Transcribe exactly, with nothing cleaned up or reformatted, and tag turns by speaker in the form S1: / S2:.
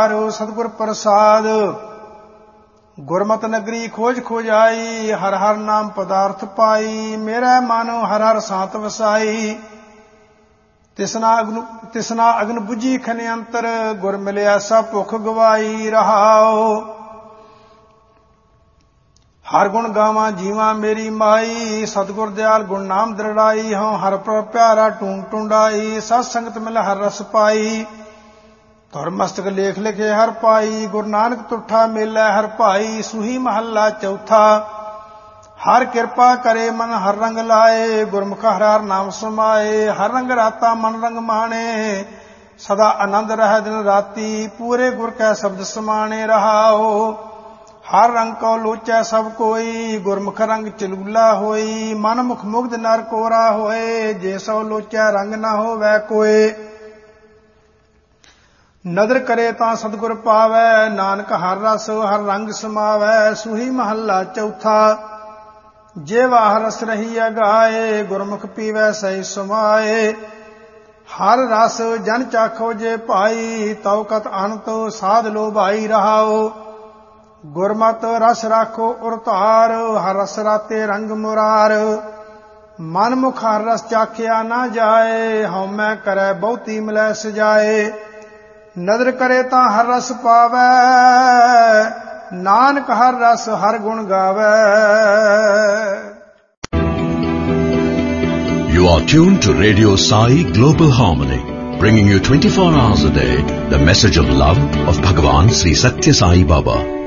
S1: ਵਿਚਾਰ ਸਤਿਗੁਰ ਪ੍ਰਸਾਦ। ਗੁਰਮਤਿ ਨਗਰੀ ਖੋਜ ਖੋਜ ਆਈ, ਹਰ ਹਰ ਨਾਮ ਪਦਾਰਥ ਪਾਈ। ਮੇਰਾ ਮਨ ਹਰ ਹਰ ਸਾਤ ਵਸਾਈ, ਤਿਸਨਾ ਅਗਨ ਤਿਸਨਾ ਅਗਨ ਬੁਝੀ ਖਨੇ ਅੰਤਰ। ਗੁਰ ਮਿਲਿਆ ਸਭ ਭੁੱਖ ਗਵਾਈ ਰਹਾਓ। ਹਰ ਗੁਣ ਗਾਵਾਂ ਜੀਵਾਂ ਮੇਰੀ ਮਾਈ, ਸਤਿਗੁਰ ਦਿਆਲ ਗੁਣ ਨਾਮ ਦ੍ਰਿੜਾਈ। ਹਉ ਹਰ ਪ੍ਰਭ ਪਿਆਰਾ ਟੂੰ ਟੁੰਡਾਈ, ਸਤ ਸੰਗਤ ਮਿਲ ਹਰ ਰਸ ਪਾਈ। ਧੁਰ ਮਸਤਕ ਲੇਖ ਲਿਖੇ ਹਰ ਪਾਈ, ਗੁਰੂ ਨਾਨਕ ਤੁਠਾ ਮੇਲਾ ਹਰ ਭਾਈ। ਸੂਹੀ ਮਹੱਲਾ ਚੌਥਾ। ਹਰ ਕਿਰਪਾ ਕਰੇ ਮਨ ਹਰ ਰੰਗ ਲਾਏ, ਗੁਰਮੁਖ ਹਰ ਹਰ ਨਾਮ ਸਮਾਏ। ਹਰ ਰੰਗ ਰਾਤਾ ਮਨ ਰੰਗ ਮਾਣੇ, ਸਦਾ ਆਨੰਦ ਰਹਿ ਦਿਨ ਰਾਤੀ। ਪੂਰੇ ਗੁਰ ਕੈ ਸ਼ਬਦ ਸਮਾਣੇ ਰਹਾਓ। ਹਰ ਰੰਗ ਕੋ ਲੋਚੈ ਸਭ ਕੋਈ, ਗੁਰਮੁਖ ਰੰਗ ਚਲੂਲਾ ਹੋਈ। ਮਨ ਮੁਖ ਮੁਗਧ ਨਰ ਕੋਰਾ ਹੋਏ, ਜੇ ਸੋ ਲੋਚੈ ਰੰਗ ਨਾ ਹੋਵੈ ਕੋਏ। ਨਦਰ ਕਰੇ ਤਾਂ ਸਤਿਗੁਰ ਪਾਵੈ, ਨਾਨਕ ਹਰ ਰਸ ਹਰ ਰੰਗ ਸਮਾਵੈ। ਸੂਹੀ ਮਹੱਲਾ ਚੌਥਾ। ਜੇ ਵਾਹ ਰਸ ਰਹੀ ਅਗਾਏ, ਗੁਰਮੁਖ ਪੀਵੈ ਸਹਿ ਸਮਾਏ। ਹਰ ਰਸ ਜਨ ਚਾਖੋ ਜੇ ਭਾਈ, ਤਉ ਕਤ ਅਨੰਤ ਸਾਧ ਲੋ ਭਾਈ ਰਹਾਓ। ਗੁਰਮਤਿ ਰਸ ਰਾਖੋ ਉਰ ਧਾਰ, ਹਰ ਰਸ ਰਾਤੇ ਰੰਗ ਮੁਰਾਰ। ਮਨ ਮੁਖ ਹਰ ਰਸ ਚਾਖਿਆ ਨਾ ਜਾਏ, ਹਉਮੈ ਕਰੈ ਬਹੁਤੀ ਮਿਲੈ ਸਜਾਏ। ਨਦਰ ਕਰੇ ਤਾਂ ਹਰ ਰਸ ਪਾਵੈ, ਨਾਨਕ ਹਰ ਰਸ ਹਰ ਗੁਣ ਗਾਵੈ।
S2: You are tuned to Radio Sai Global Harmony, bringing you twenty-four hours a day the message of love of Bhagavan Sri Satya Sai Baba.